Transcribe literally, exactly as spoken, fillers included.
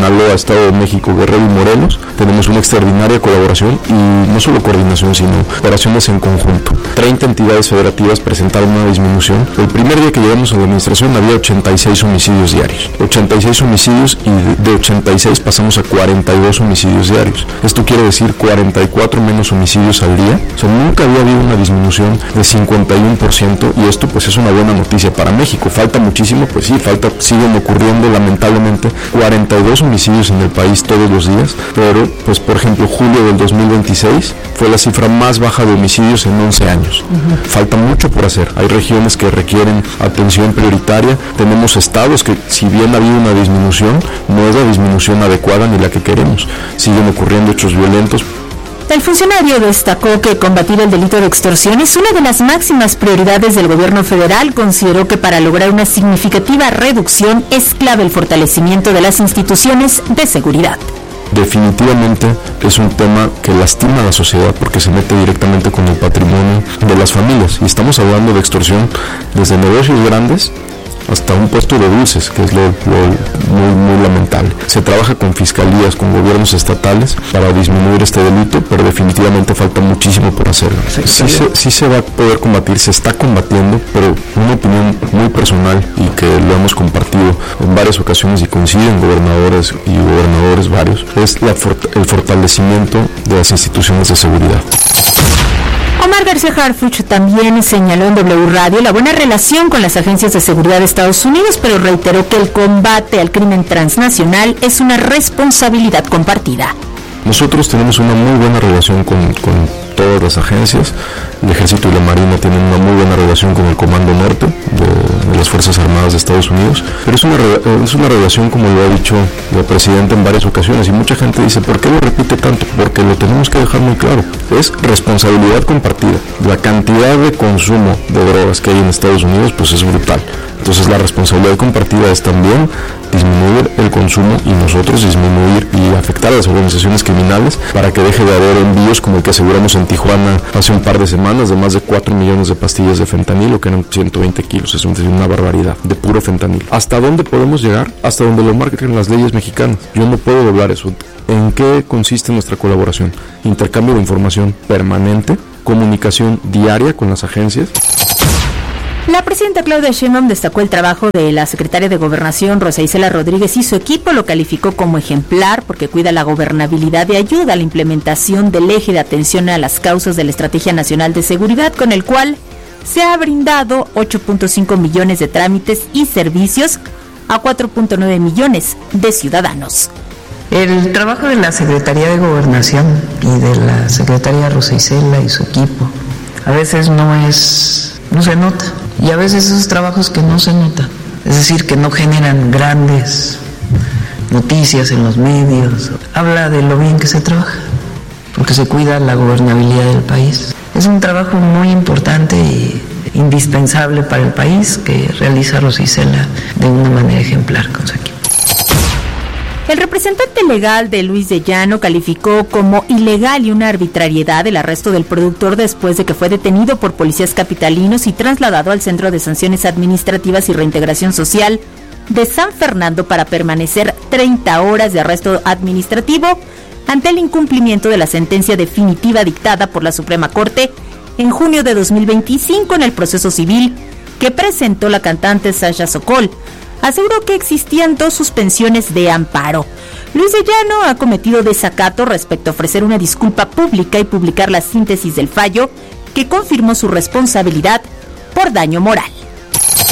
Sinaloa, Estado de México, Guerrero y Morelos, tenemos una extraordinaria colaboración y no solo coordinación, sino operaciones en conjunto. treinta entidades federativas presentaron una disminución. El primer día que llegamos a la administración había ochenta y seis homicidios diarios. ochenta y seis homicidios y de ochenta y seis pasamos a cuarenta y dos homicidios diarios. Esto quiere decir cuarenta y cuatro menos homicidios al día. O sea, nunca había habido una disminución de cincuenta y uno por ciento y esto pues es una buena noticia para México. Falta muchísimo, pues sí, falta, siguen ocurriendo lamentablemente cuarenta y dos homicidios en el país todos los días, pero pues por ejemplo julio del dos mil veintiséis fue la cifra más baja de homicidios en once años. Uh-huh. Falta mucho por hacer. Hay regiones que requieren atención prioritaria. Tenemos estados que, si bien ha habido una disminución, no es la disminución adecuada ni la que queremos. Siguen ocurriendo hechos violentos. El funcionario destacó que combatir el delito de extorsión es una de las máximas prioridades del gobierno federal. Consideró que para lograr una significativa reducción es clave el fortalecimiento de las instituciones de seguridad. Definitivamente es un tema que lastima a la sociedad porque se mete directamente con el patrimonio de las familias. Y estamos hablando de extorsión desde negocios grandes hasta un puesto de dulces, que es lo, lo muy, muy lamentable. Se trabaja con fiscalías, con gobiernos estatales para disminuir este delito, pero definitivamente falta muchísimo por hacerlo. Sí, sí, se, sí se va a poder combatir, se está combatiendo, pero una opinión muy personal y que lo hemos compartido en varias ocasiones y coinciden gobernadores y gobernadores varios, es la, el fortalecimiento de las instituciones de seguridad. Omar García Harfuch también señaló en W Radio la buena relación con las agencias de seguridad de Estados Unidos, pero reiteró que el combate al crimen transnacional es una responsabilidad compartida. Nosotros tenemos una muy buena relación con, con todas las agencias. El Ejército y la Marina tienen una muy buena relación con el Comando Norte de, de las Fuerzas Armadas de Estados Unidos, pero es una, es una relación, como lo ha dicho el presidente en varias ocasiones, y mucha gente dice, ¿por qué lo repite tanto? Porque lo tenemos que dejar muy claro, es responsabilidad compartida. La cantidad de consumo de drogas que hay en Estados Unidos pues es brutal. Entonces la responsabilidad compartida es también disminuir el consumo y nosotros disminuir y afectar a las organizaciones criminales para que deje de haber envíos como el que aseguramos en Tijuana hace un par de semanas de más de cuatro millones de pastillas de fentanilo, que eran ciento veinte kilos, es una barbaridad, de puro fentanilo. ¿Hasta dónde podemos llegar? Hasta donde lo marquen las leyes mexicanas. Yo no puedo doblar eso. ¿En qué consiste nuestra colaboración? Intercambio de información permanente, comunicación diaria con las agencias. La presidenta Claudia Sheinbaum destacó el trabajo de la secretaria de Gobernación, Rosa Isela Rodríguez, y su equipo lo calificó como ejemplar porque cuida la gobernabilidad y ayuda a la implementación del eje de atención a las causas de la Estrategia Nacional de Seguridad, con el cual se ha brindado ocho punto cinco millones de trámites y servicios a cuatro punto nueve millones de ciudadanos. El trabajo de la Secretaría de Gobernación y de la secretaria Rosa Isela y su equipo a veces no es, no se nota. Y a veces esos trabajos que no se notan, es decir, que no generan grandes noticias en los medios, habla de lo bien que se trabaja, porque se cuida la gobernabilidad del país. Es un trabajo muy importante e indispensable para el país que realiza Rosa Isela de una manera ejemplar con su equipo. El representante legal de Luis de Llano calificó como ilegal y una arbitrariedad el arresto del productor después de que fue detenido por policías capitalinos y trasladado al Centro de Sanciones Administrativas y Reintegración Social de San Fernando para permanecer treinta horas de arresto administrativo ante el incumplimiento de la sentencia definitiva dictada por la Suprema Corte en junio de dos mil veinticinco en el proceso civil que presentó la cantante Sasha Sokol. Aseguró que existían dos suspensiones de amparo. Luis de Llano ha cometido desacato respecto a ofrecer una disculpa pública y publicar la síntesis del fallo que confirmó su responsabilidad por daño moral.